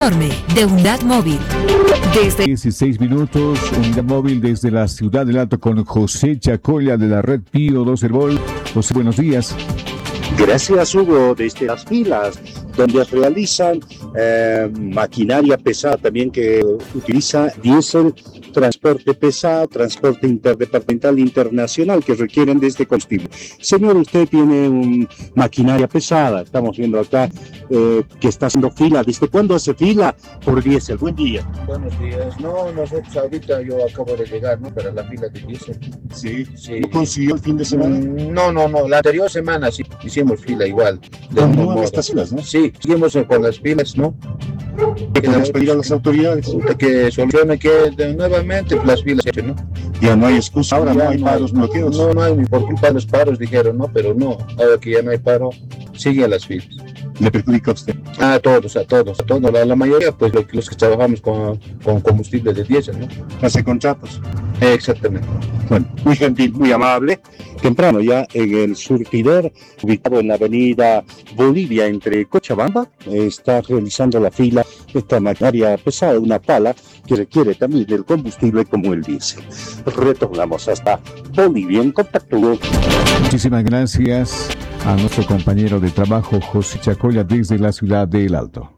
De Unidad Móvil. Desde 16 minutos, Unidad Móvil desde la Ciudad del Alto con José Chacolla de la red Pío 2 Herbol. José, buenos días. Gracias, Hugo. Desde las filas donde realizan maquinaria pesada también que utiliza diésel, transporte pesado, transporte interdepartamental internacional que requieren de este combustible. Señor, usted tiene maquinaria pesada, estamos viendo acá que está haciendo fila. ¿Desde cuándo hace fila por diésel? Buen día. Buenos días. No, nosotros ahorita yo acabo de llegar, ¿no? Para la fila de diésel. Sí. Sí. ¿No consiguió el fin de semana? No. La anterior semana sí hicimos fila igual. ¿Cómo estas filas, no? Sí, seguimos con las filas, ¿no? ¿Qué podemos pedir a las autoridades? Que solucione que nuevamente las filas, ¿no? Ya no hay excusa, ahora no hay paros, bloqueos. No hay ni por culpa de los paros, dijeron, ¿no? Pero no, ahora que ya no hay paro, siguen las filas. ¿Le perjudica a usted? A todos. La mayoría, pues los que trabajamos con combustible de diésel, ¿no? Hace contratos. Exactamente. Bueno, muy gentil, muy amable. Temprano ya en el surtidor, ubicado en la avenida Bolivia entre Cochabamba, está realizando la fila esta maquinaria pesada, una pala que requiere también del combustible como el diésel. Retornamos hasta Bolivia en contacto. Muchísimas gracias a nuestro compañero de trabajo José Chacolla desde la Ciudad del Alto.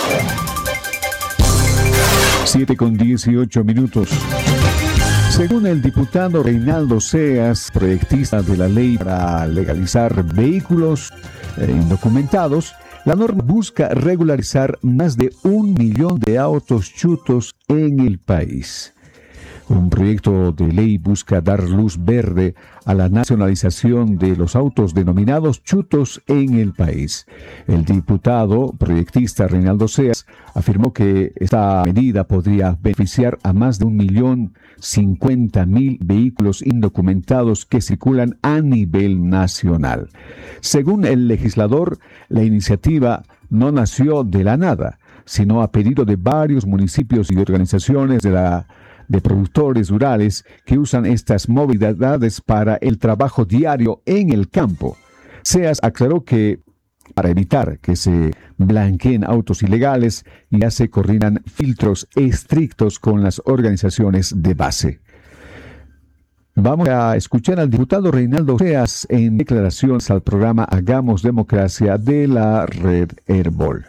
7:18. Según el diputado Reinaldo Seas, proyectista de la ley para legalizar vehículos indocumentados, la norma busca regularizar más de 1 millón de autos chutos en el país. Un proyecto de ley busca dar luz verde a la nacionalización de los autos denominados chutos en el país. El diputado proyectista Reinaldo Seas afirmó que esta medida podría beneficiar a más de 1.050.000 vehículos indocumentados que circulan a nivel nacional. Según el legislador, la iniciativa no nació de la nada, sino a pedido de varios municipios y organizaciones de productores rurales que usan estas movilidades para el trabajo diario en el campo. Seas aclaró que para evitar que se blanqueen autos ilegales ya se coordinan filtros estrictos con las organizaciones de base. Vamos a escuchar al diputado Reinaldo Seas en declaraciones al programa Hagamos Democracia de la red Herbol.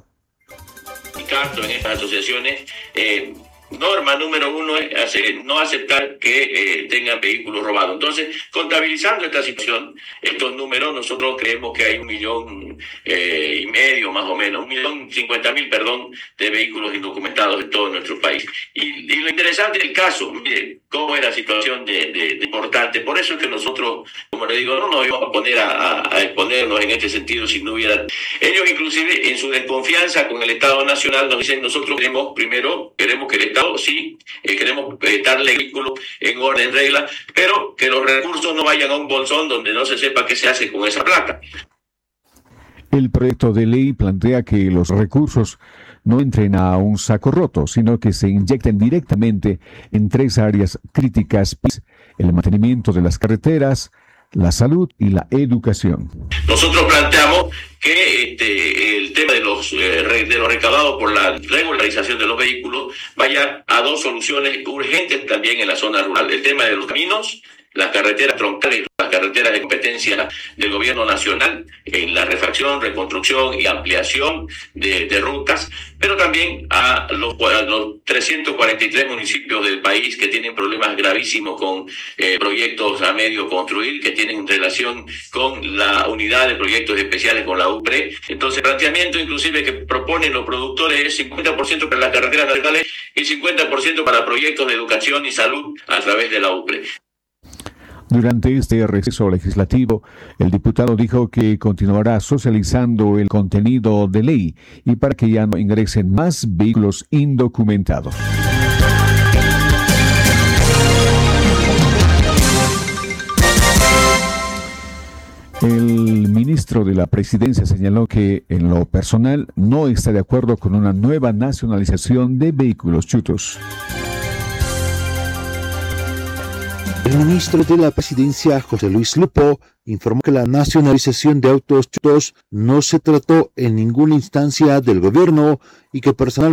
En estas asociaciones, norma número 1 es no aceptar que tengan vehículos robados. Entonces, contabilizando esta situación, estos números, nosotros creemos que hay 1,5 millones más o menos, 1,050,000, de vehículos indocumentados en todo nuestro país. Y lo interesante del caso, mire, cómo es la situación de importante. Por eso es que nosotros, como le digo, no nos íbamos a poner a exponernos en este sentido si no hubiera. Ellos inclusive en su desconfianza con el Estado Nacional nos dicen, nosotros queremos que el Estado queremos darle vehículos en orden, en regla, pero que los recursos no vayan a un bolsón donde no se sepa qué se hace con esa plata. El proyecto de ley plantea que los recursos no entren a un saco roto, sino que se inyecten directamente en 3 áreas críticas: el mantenimiento de las carreteras, la salud y la educación. Nosotros planteamos que el tema de los recaudados por la regularización de los vehículos vaya a 2 soluciones urgentes también en la zona rural. El tema de los caminos, las carreteras troncales, las carreteras de competencia del gobierno nacional en la refacción, reconstrucción y ampliación de rutas, pero también a los 343 municipios del país que tienen problemas gravísimos con proyectos a medio construir, que tienen relación con la unidad de proyectos especiales con la UPRE. Entonces, el planteamiento inclusive que proponen los productores es 50% para las carreteras nacionales y 50% para proyectos de educación y salud a través de la UPRE. Durante este receso legislativo, el diputado dijo que continuará socializando el contenido de ley y para que ya no ingresen más vehículos indocumentados. El ministro de la Presidencia señaló que, en lo personal, no está de acuerdo con una nueva nacionalización de vehículos chutos. El ministro de la Presidencia, José Luis Lupo, informó que la nacionalización de autos no se trató en ninguna instancia del gobierno y que personalmente